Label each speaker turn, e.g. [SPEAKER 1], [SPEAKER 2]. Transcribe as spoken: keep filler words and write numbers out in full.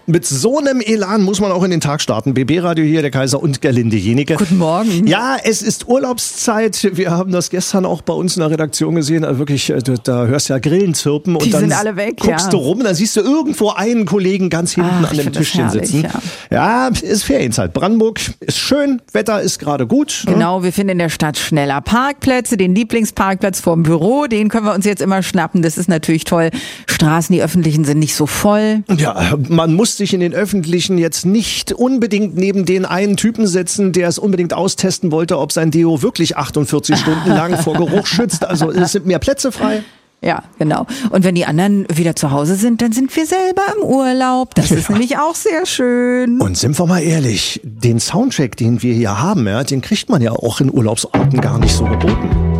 [SPEAKER 1] Mit so einem Elan muss man auch in den Tag starten. B B-Radio hier, der Kaiser und Gerlinde Jenike.
[SPEAKER 2] Guten Morgen.
[SPEAKER 1] Ja, es ist Urlaubszeit. Wir haben das gestern auch bei uns in der Redaktion gesehen. Also wirklich, da hörst du ja Grillen zirpen. Und
[SPEAKER 2] Die
[SPEAKER 1] dann
[SPEAKER 2] sind alle weg,
[SPEAKER 1] guckst
[SPEAKER 2] ja.
[SPEAKER 1] du rum und dann siehst du irgendwo einen Kollegen ganz hinten
[SPEAKER 2] Ach,
[SPEAKER 1] an
[SPEAKER 2] ich
[SPEAKER 1] dem
[SPEAKER 2] find das
[SPEAKER 1] Tischchen
[SPEAKER 2] herrlich,
[SPEAKER 1] sitzen.
[SPEAKER 2] ja.
[SPEAKER 1] Ja, ist Ferienzeit. Brandenburg ist schön, Wetter ist gerade gut.
[SPEAKER 2] Genau, wir finden in der Stadt schneller Parkplätze. Den Lieblingsparkplatz vorm Büro, den können wir uns jetzt immer schnappen. Das ist natürlich toll. Straßen, die öffentlichen, sind nicht so voll.
[SPEAKER 1] Ja, man muss sich in den öffentlichen jetzt nicht unbedingt neben den einen Typen setzen, der es unbedingt austesten wollte, ob sein Deo wirklich achtundvierzig Stunden lang vor Geruch schützt. Also es sind mehr Plätze frei.
[SPEAKER 2] Ja, genau. Und wenn die anderen wieder zu Hause sind, dann sind wir selber im Urlaub. Das ist
[SPEAKER 1] Ja.
[SPEAKER 2] nämlich auch sehr schön.
[SPEAKER 1] Und sind wir mal ehrlich, den Soundtrack, den wir hier haben, ja, den kriegt man ja auch in Urlaubsorten gar nicht so geboten.